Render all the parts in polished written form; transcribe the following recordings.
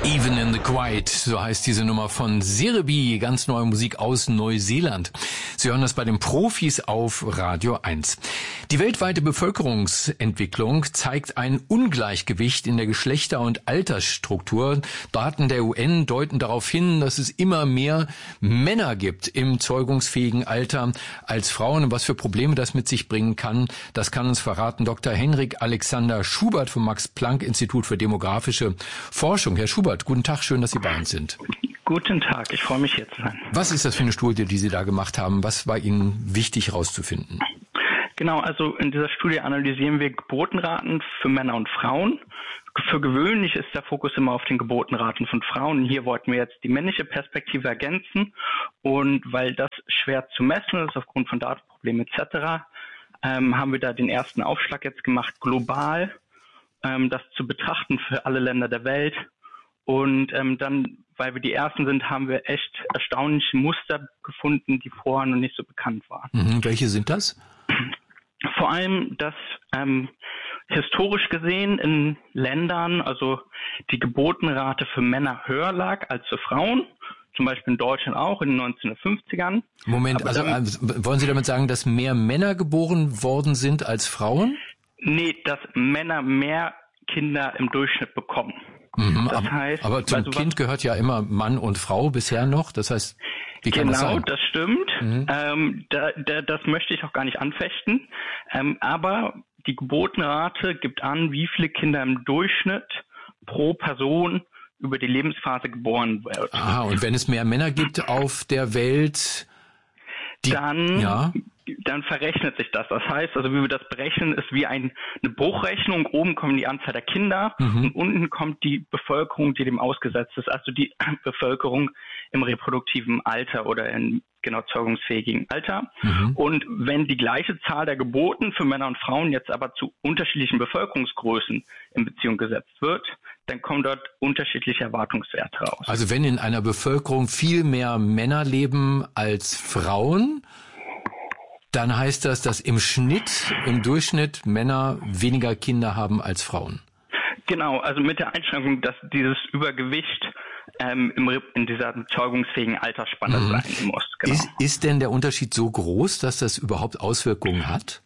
Even in the Quiet, so heißt diese Nummer von Serebii, ganz neue Musik aus Neuseeland. Sie hören das bei den Profis auf Radio 1. Die weltweite Bevölkerungsentwicklung zeigt ein Ungleichgewicht in der Geschlechter- und Altersstruktur. Daten der UN deuten darauf hin, dass es immer mehr Männer gibt im zeugungsfähigen Alter als Frauen. Und was für Probleme das mit sich bringen kann, das kann uns verraten Dr. Henrik Alexander Schubert vom Max-Planck-Institut für demografische Forschung. Herr Schubert, guten Tag, schön, dass Sie bei uns sind. Guten Tag, ich freue mich hier zu sein. Was ist das für eine Studie, die Sie da gemacht haben? Was war Ihnen wichtig herauszufinden? Genau, also in dieser Studie analysieren wir Geburtenraten für Männer und Frauen. Für gewöhnlich ist der Fokus immer auf den Geburtenraten von Frauen. Hier wollten wir jetzt die männliche Perspektive ergänzen. Und weil das schwer zu messen ist, aufgrund von Datenproblemen etc., haben wir da den ersten Aufschlag jetzt gemacht, global, das zu betrachten für alle Länder der Welt. Und dann, weil wir die Ersten sind, haben wir echt erstaunliche Muster gefunden, die vorher noch nicht so bekannt waren. Welche sind das? Vor allem, dass historisch gesehen in Ländern, also die Geburtenrate für Männer höher lag als für Frauen, zum Beispiel in Deutschland auch in den 1950ern. Moment, also wollen Sie damit sagen, dass mehr Männer geboren worden sind als Frauen? Nee, dass Männer mehr Kinder im Durchschnitt bekommen. Das heißt, aber zum Kind gehört ja immer Mann und Frau bisher noch. Das heißt, wie kann das sein? Genau, das stimmt. Das möchte ich auch gar nicht anfechten. Aber die Geburtenrate gibt an, wie viele Kinder im Durchschnitt pro Person über die Lebensphase geboren werden. Aha, und wenn es mehr Männer gibt auf der Welt, dann verrechnet sich das. Das heißt, also wie wir das berechnen, ist wie eine Bruchrechnung. Oben kommt die Anzahl der Kinder und unten kommt die Bevölkerung, die dem ausgesetzt ist, also die Bevölkerung im reproduktiven Alter oder in zeugungsfähigen Alter. Und wenn die gleiche Zahl der Geburten für Männer und Frauen jetzt aber zu unterschiedlichen Bevölkerungsgrößen in Beziehung gesetzt wird, dann kommen dort unterschiedliche Erwartungswerte raus. Also wenn in einer Bevölkerung viel mehr Männer leben als Frauen, dann heißt das, dass im Durchschnitt Männer weniger Kinder haben als Frauen. Genau, also mit der Einschränkung, dass dieses Übergewicht in dieser zeugungsfähigen Altersspanne sein muss. Genau. Ist denn der Unterschied so groß, dass das überhaupt Auswirkungen hat?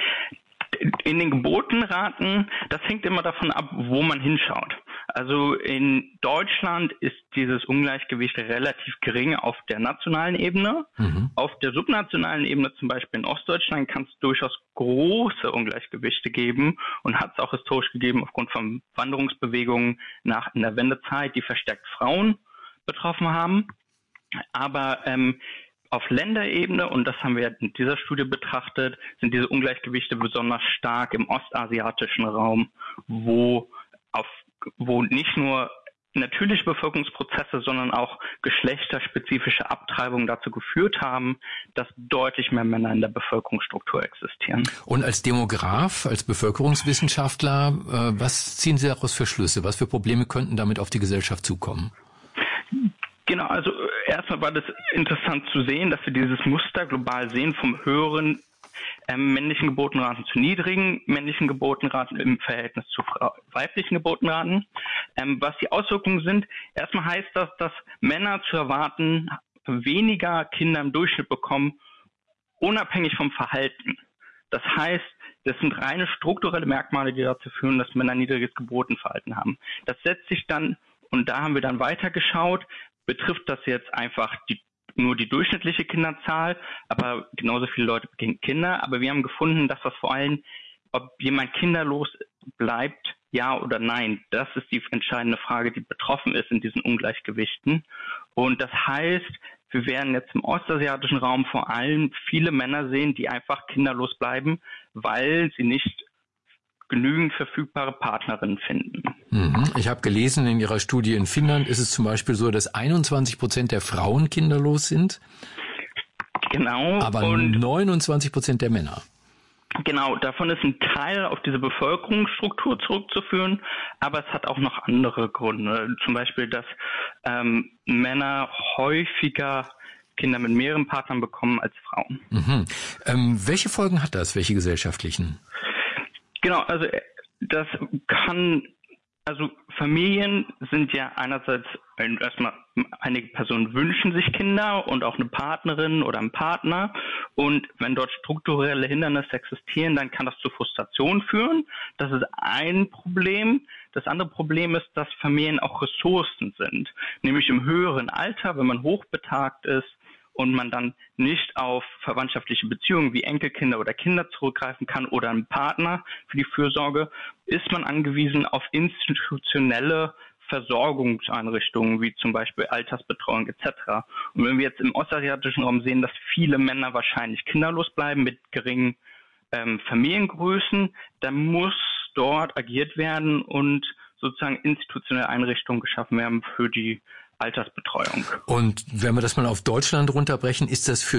In den Geburtenraten, das hängt immer davon ab, wo man hinschaut. Also in Deutschland ist dieses Ungleichgewicht relativ gering auf der nationalen Ebene. Auf der subnationalen Ebene, zum Beispiel in Ostdeutschland, kann es durchaus große Ungleichgewichte geben und hat es auch historisch gegeben aufgrund von Wanderungsbewegungen in der Wendezeit, die verstärkt Frauen betroffen haben. Aber auf Länderebene, und das haben wir in dieser Studie betrachtet, sind diese Ungleichgewichte besonders stark im ostasiatischen Raum, wo nicht nur natürliche Bevölkerungsprozesse, sondern auch geschlechterspezifische Abtreibungen dazu geführt haben, dass deutlich mehr Männer in der Bevölkerungsstruktur existieren. Und als Demograf, als Bevölkerungswissenschaftler, was ziehen Sie daraus für Schlüsse? Was für Probleme könnten damit auf die Gesellschaft zukommen? Genau, also erstmal war das interessant zu sehen, dass wir dieses Muster global sehen vom höheren männlichen Geburtenraten zu niedrigen männlichen Geburtenraten im Verhältnis zu weiblichen Geburtenraten. Was die Auswirkungen sind, erstmal heißt das, dass Männer zu erwarten weniger Kinder im Durchschnitt bekommen, unabhängig vom Verhalten. Das heißt, das sind reine strukturelle Merkmale, die dazu führen, dass Männer niedriges Geburtenverhalten haben. Das setzt sich dann, und da haben wir dann weitergeschaut, betrifft das jetzt einfach nur die durchschnittliche Kinderzahl, aber genauso viele Leute bekommen Kinder. Aber wir haben gefunden, dass das vor allem, ob jemand kinderlos bleibt, ja oder nein, das ist die entscheidende Frage, die betroffen ist in diesen Ungleichgewichten. Und das heißt, wir werden jetzt im ostasiatischen Raum vor allem viele Männer sehen, die einfach kinderlos bleiben, weil sie nicht genügend verfügbare Partnerinnen finden. Ich habe gelesen, in Ihrer Studie in Finnland ist es zum Beispiel so, dass 21% der Frauen kinderlos sind. Genau. Aber 29% der Männer. Genau, davon ist ein Teil auf diese Bevölkerungsstruktur zurückzuführen, aber es hat auch noch andere Gründe. Zum Beispiel, dass Männer häufiger Kinder mit mehreren Partnern bekommen als Frauen. Welche Folgen hat das? Welche gesellschaftlichen? Genau, also das kann Also Familien sind ja einerseits erstmal, einige Personen wünschen sich Kinder und auch eine Partnerin oder einen Partner. Und wenn dort strukturelle Hindernisse existieren, dann kann das zu Frustration führen. Das ist ein Problem. Das andere Problem ist, dass Familien auch Ressourcen sind. Nämlich im höheren Alter, wenn man hochbetagt ist und man dann nicht auf verwandtschaftliche Beziehungen wie Enkelkinder oder Kinder zurückgreifen kann oder einen Partner für die Fürsorge, ist man angewiesen auf institutionelle Versorgungseinrichtungen wie zum Beispiel Altersbetreuung etc. Und wenn wir jetzt im ostasiatischen Raum sehen, dass viele Männer wahrscheinlich kinderlos bleiben mit geringen Familiengrößen, dann muss dort agiert werden und sozusagen institutionelle Einrichtungen geschaffen werden für die Altersbetreuung. Und wenn wir das mal auf Deutschland runterbrechen, ist das für